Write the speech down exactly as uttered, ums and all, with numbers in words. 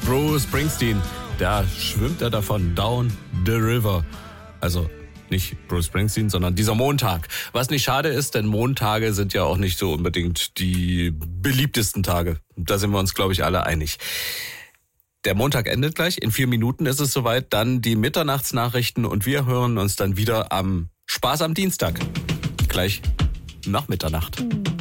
Bruce Springsteen, da schwimmt er davon, down the river. Also nicht Bruce Springsteen, sondern dieser Montag. Was nicht schade ist, denn Montage sind ja auch nicht so unbedingt die beliebtesten Tage. Da sind wir uns, glaube ich, alle einig. Der Montag endet gleich, in vier Minuten ist es soweit, dann die Mitternachtsnachrichten und wir hören uns dann wieder am Spaß am Dienstag. Gleich nach Mitternacht.